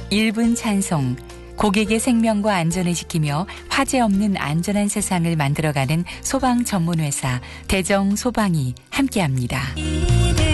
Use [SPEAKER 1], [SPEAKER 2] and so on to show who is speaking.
[SPEAKER 1] 1분 찬송, 고객의 생명과 안전을 지키며 화재 없는 안전한 세상을 만들어가는 소방 전문회사 대정소방이 함께합니다.